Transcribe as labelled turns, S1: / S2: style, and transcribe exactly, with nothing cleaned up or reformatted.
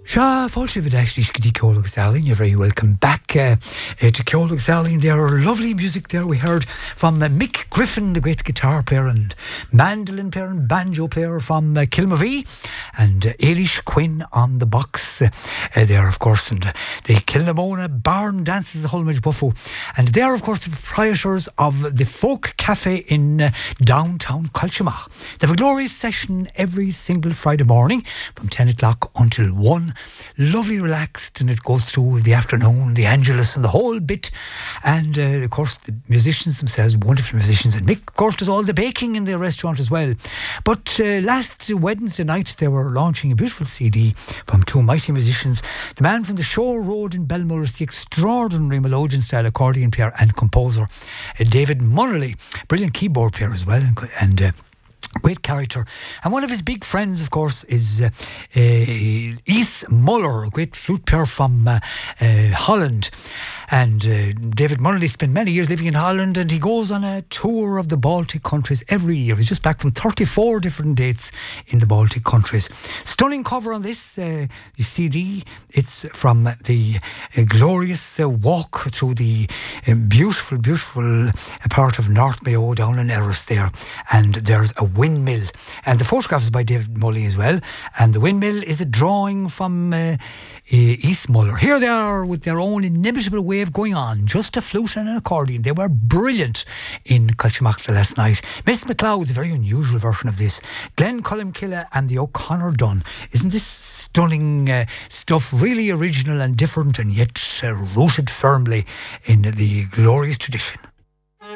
S1: Sha Fáilte actually Skiddy Ceolach Sally. You're very welcome back uh, uh, to Ceolach Sally. There are lovely music there. We heard from uh, Mick Griffin, the great guitar player and mandolin player and banjo player from uh, Kilmavee, and uh, Eilish Quinn on the box uh, uh, there, of course, and uh, the Kilnamona Barn Dances the Holmage Buffo, and they are, of course, the proprietors of the Folk Cafe in uh, downtown Colchimach. They have a glorious session every single Friday morning from ten o'clock until one. Lovely, relaxed, and it goes through the afternoon, the Angelus and the whole bit. And uh, of course the musicians themselves, wonderful musicians, and Mick of course does all the baking in the restaurant as well. But uh, last Wednesday night they were launching a beautiful C D from two mighty musicians. The man from the Shore Road in Belmullet, the extraordinary melodeon style accordion player and composer uh, David Munnelly, brilliant keyboard player as well, and, and uh, great character. And one of his big friends, of course, is uh, uh, Ys Muller, a great flute player from uh, uh, Holland. And uh, David Munnelly spent many years living in Holland, and he goes on a tour of the Baltic countries every year. He's just back from thirty-four different dates in the Baltic countries. Stunning cover on this uh, C D. It's from the uh, glorious uh, walk through the uh, beautiful, beautiful uh, part of North Mayo down in Erris there. And there's a windmill. And the photograph is by David Munnelly as well. And the windmill is a drawing from uh, uh, Ys Muller. Here they are with their own inimitable way of going on, just a flute and an accordion. They were brilliant in Colchimach last night. Miss McLeod's a very unusual version of this. Glenn Columkilla and the O'Connor Dunn. Isn't this stunning uh, stuff? Really original and different, and yet uh, rooted firmly in the glorious tradition.